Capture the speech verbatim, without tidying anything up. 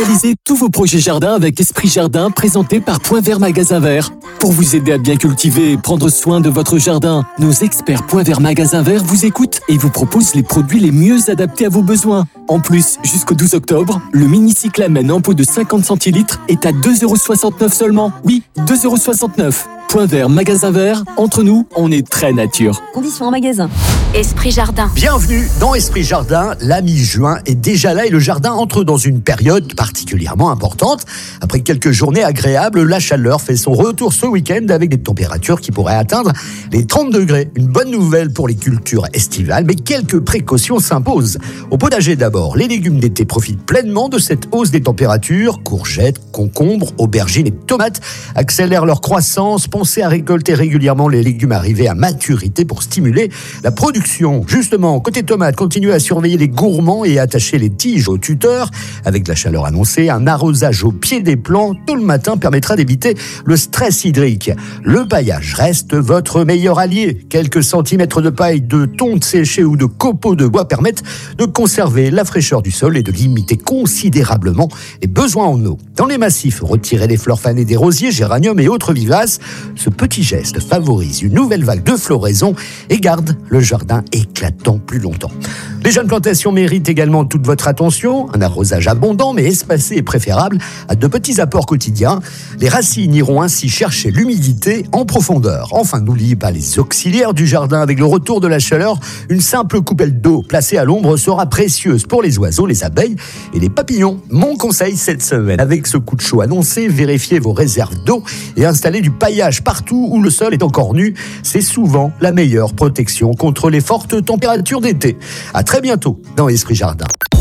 Réalisez tous vos projets jardin avec Esprit Jardin, présenté par Point Vert Magasin Vert. Pour vous aider à bien cultiver et prendre soin de votre jardin, nos experts Point Vert Magasin Vert vous écoutent et vous proposent les produits les mieux adaptés à vos besoins. En plus, jusqu'au douze octobre, le mini cyclamen en pot de cinquante centilitres est à deux euros soixante-neuf seulement. Oui, deux euros soixante-neuf. Point Vert Magasin Vert, entre nous, on est très nature. Conditions en magasin. Esprit Jardin. Bienvenue dans Esprit Jardin. La mi-juin est déjà là et le jardin entre dans une période particulièrement importante. Après quelques journées agréables, la chaleur fait son retour ce week-end avec des températures qui pourraient atteindre les trente degrés. Une bonne nouvelle pour les cultures estivales, mais quelques précautions s'imposent. Au potager d'abord, les légumes d'été profitent pleinement de cette hausse des températures. Courgettes, concombres, aubergines et tomates accélèrent leur croissance. Pensez à récolter régulièrement les légumes arrivés à maturité pour stimuler la production. Justement, côté tomates, continuez à surveiller les gourmands et attacher les tiges aux tuteurs. Avec la chaleur annoncée, un arrosage au pied des plants tôt le matin permettra d'éviter le stress hydrique. Le paillage reste votre meilleur allié. Quelques centimètres de paille, de tonte séchée ou de copeaux de bois permettent de conserver la fraîcheur du sol et de limiter considérablement les besoins en eau. Dans les massifs, retirez les fleurs fanées des rosiers, géraniums et autres vivaces. Ce petit geste favorise une nouvelle vague de floraison et garde le jardin éclatant plus longtemps. Les jeunes plantations méritent également toute votre attention. Un arrosage abondant mais espacé est préférable à de petits apports quotidiens. Les racines iront ainsi chercher l'humidité en profondeur. Enfin, n'oubliez pas les auxiliaires du jardin. Avec le retour de la chaleur, une simple coupelle d'eau placée à l'ombre sera précieuse pour les oiseaux, les abeilles et les papillons. Mon conseil cette semaine, avec ce coup de chaud annoncé, vérifiez vos réserves d'eau et installez du paillage partout où le sol est encore nu. C'est souvent la meilleure protection contre les fortes températures d'été. À très bientôt dans Esprit Jardin.